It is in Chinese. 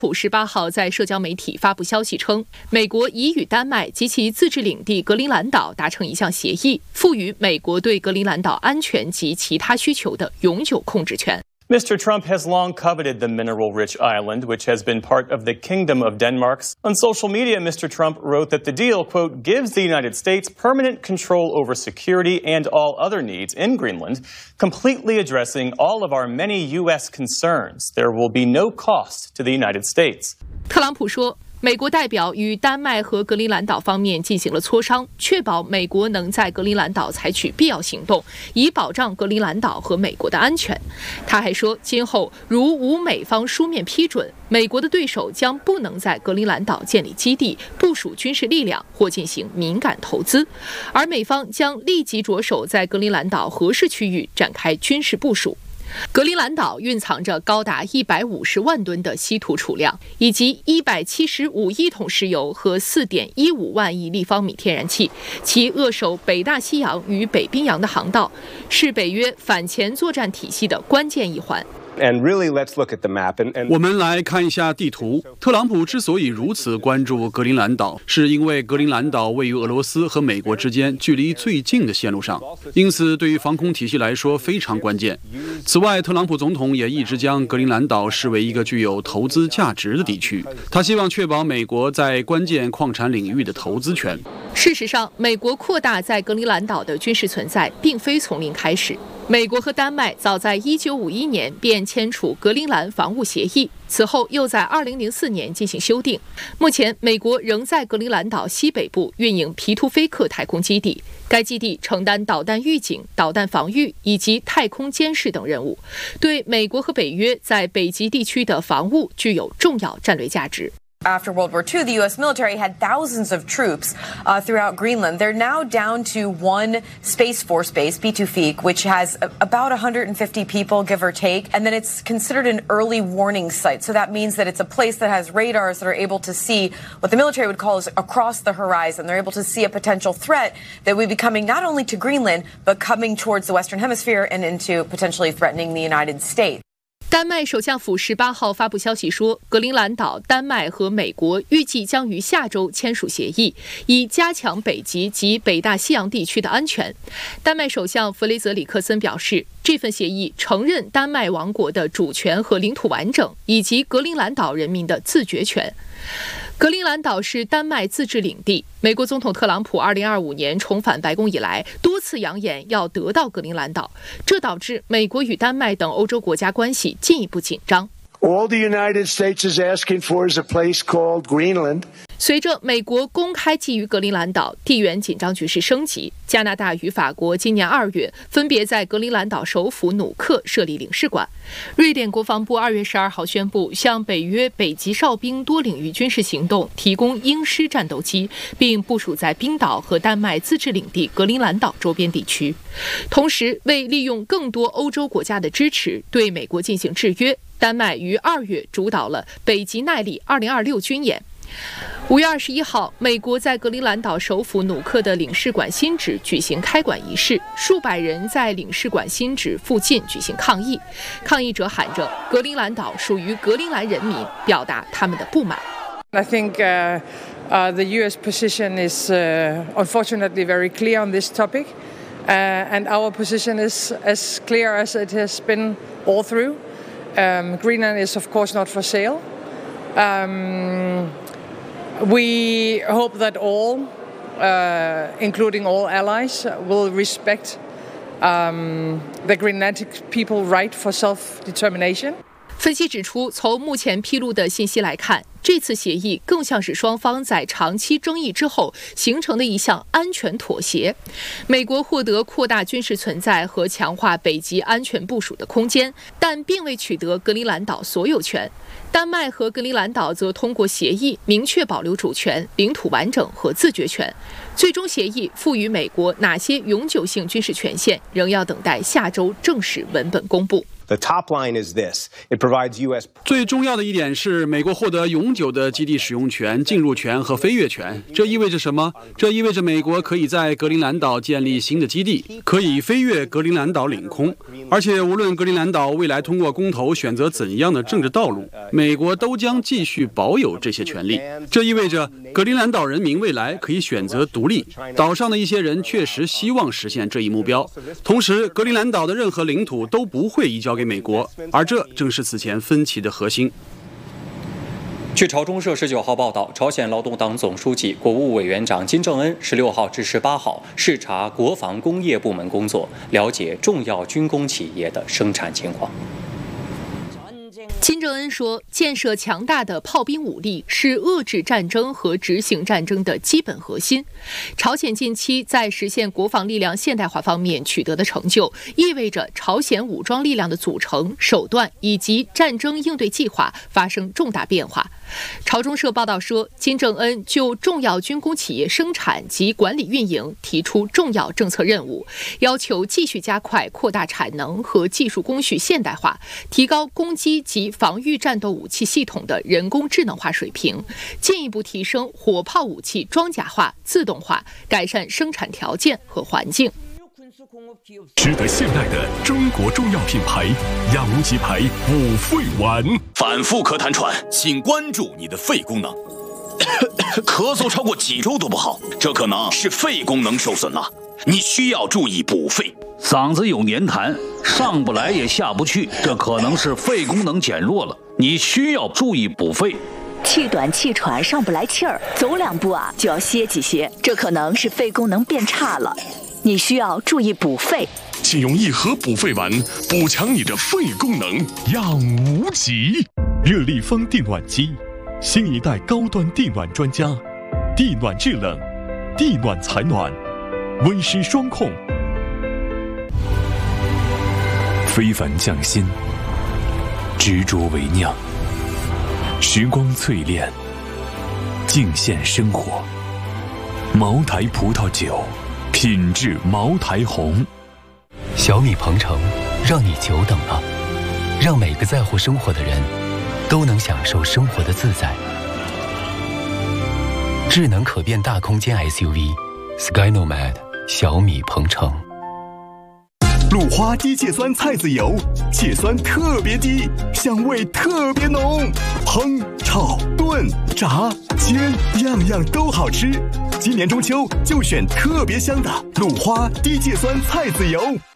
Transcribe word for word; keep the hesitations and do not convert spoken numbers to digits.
普十八号在社交媒体发布消息称，美国已与丹麦及其自治领地格陵兰岛达成一项协议，赋予美国对格陵兰岛安全及其他需求的永久控制权。 Mister Trump has long coveted the mineral-rich island, which has been part of the Kingdom of Denmark. On social media, Mister Trump wrote that the deal, quote, gives the United States permanent control over security and all other needs in Greenland, completely addressing all of our many U S concerns. There will be no cost to the United States. 特朗普说，美国代表与丹麦和格陵兰岛方面进行了磋商，确保美国能在格陵兰岛采取必要行动，以保障格陵兰岛和美国的安全。他还说，今后如无美方书面批准，美国的对手将不能在格陵兰岛建立基地、部署军事力量或进行敏感投资，而美方将立即着手在格陵兰岛合适区域展开军事部署。格陵兰岛蕴藏着高达一百五十万吨的稀土储量，以及一百七十五亿桶石油和 四点一五万亿立方米天然气，其扼守北大西洋与北冰洋的航道，是北约反潜作战体系的关键一环。 And really, let's look at the map. And, and... 我们来看一下地图。特朗普之所以如此关注格陵兰岛，是因为格陵兰岛位于俄罗斯和美国之间距离最近的线路上，因此对于防空体系来说非常关键。此外，特朗普总统也一直将格陵兰岛视为一个具有投资价值的地区，他希望确保美国在关键矿产领域的投资权。 事实上，美国扩大在格陵兰岛的军事存在，并非从零开始。美国和丹麦早在一九五一年便签署格陵兰防务协议，此后又在二零零四年进行修订。目前，美国仍在格陵兰岛西北部运营皮图菲克太空基地，该基地承担导弹预警、导弹防御以及太空监视等任务，对美国和北约在北极地区的防务具有重要战略价值。 After World War Two, the U S military had thousands of troops uh, throughout Greenland. They're now down to one Space Force base, Pitufik, which has a, about one hundred fifty people, give or take, and then it's considered an early warning site. So that means that it's a place that has radars that are able to see what the military would call is across the horizon. They're able to see a potential threat that would be coming not only to Greenland, but coming towards the Western Hemisphere and into potentially threatening the United States. 丹麦首相府十八号发布消息说，格陵兰岛、丹麦和美国预计将于下周签署协议，以加强北极及北大西洋地区的安全。丹麦首相弗雷泽里克森表示，这份协议承认丹麦王国的主权和领土完整，以及格陵兰岛人民的自决权。格陵兰岛是丹麦自治领地。美国总统特朗普二零二五年重返白宫以来，多次扬言要得到格陵兰岛，这导致美国与丹麦等欧洲国家关系进一步紧张。 All the United States is asking for is a place called Greenland. 随着美国公开觊觎格陵兰岛，地缘紧张局势升级。加拿大与法国今年二月分别在格陵兰岛首府努克设立领事馆。瑞典国防部二月十二号宣布，向北约北极哨兵多领域军事行动提供鹰狮战斗机，并部署在冰岛和丹麦自治领地格陵兰岛周边地区。同时，为利用更多欧洲国家的支持，对美国进行制约，丹麦于二月主导了北极耐力二零二六军演。五月二十一号，美国在格陵兰岛首府努克的领事馆新址举行开馆仪式，数百人在领事馆新址附近举行抗议，抗议者喊着“格陵兰岛属于格陵兰人民”，表达他们的不满。 I think uh, uh, the U S position is uh, unfortunately very clear on this topic, uh, and our position is as clear as it has been all through. Um, Greenland is, of course, not for sale. Um, we hope that all, uh, including all allies, will respect um, the Greenlandic people's right for self-determination. 分析指出，从目前披露的信息来看，这次协议更像是双方在长期争议之后形成的一项安全妥协。美国获得扩大军事存在和强化北极安全部署的空间，但并未取得格陵兰岛所有权。丹麦和格陵兰岛则通过协议明确保留主权、领土完整和自决权。最终协议赋予美国哪些永久性军事权限，仍要等待下周正式文本公布。 The top line is this: it provides U S 最重要的一点是，美国获得永久的基地使用权、进入权和飞越权。这意味着什么？这意味着美国可以在格陵兰岛建立新的基地，可以飞越格陵兰岛领空。而且，无论格陵兰岛未来通过公投选择怎样的政治道路，美国都将继续保有这些权利。这意味着格陵兰岛人民未来可以选择独立。岛上的一些人确实希望实现这一目标。同时，格陵兰岛的任何领土都不会移交给美国，而这正是此前分歧的核心。 据朝中社十九号报道，朝鲜劳动党总书记、国务委员长金正恩十六号至十八号视察国防工业部门工作，了解重要军工企业的生产情况。 金正恩说，建设强大的炮兵武力是遏制战争和执行战争的基本核心。朝鲜近期在实现国防力量现代化方面取得的成就，意味着朝鲜武装力量的组成、手段以及战争应对计划发生重大变化。朝中社报道说，金正恩就重要军工企业生产及管理运营提出重要政策任务，要求继续加快扩大产能和技术工序现代化，提高攻击及防御战斗武器系统的人工智能化水平，进一步提升火炮武器装甲化、自动化，改善生产条件和环境。 值得信赖的中国中药品牌亚无极牌五肺丸， 反复咳痰喘，请关注你的肺功能。咳嗽超过几周都不好，这可能是肺功能受损了，你需要注意补肺。 嗓子有黏痰，上不来也下不去，这可能是肺功能减弱了，你需要注意补肺。 气短气喘，上不来气儿，走两步啊就要歇几歇，这可能是肺功能变差了，你需要注意补肺。 请用一盒补肺丸补强你的肺功能，养无极。热力风电暖机，新一代高端电暖专家，地暖制冷，地暖采暖，温湿双控。非凡匠心，执着为酿，时光淬炼，敬献生活。茅台葡萄酒，品质茅台红。 小米鹏程，让你久等了，让每个在乎生活的人都能享受生活的自在。智能可变大空间 S U V Sky Nomad 小米鹏程。 鲁花低芥酸菜籽油，芥酸特别低，香味特别浓，烹、炒、炖、炸、煎，样样都好吃。今年中秋就选特别香的鲁花低芥酸菜籽油。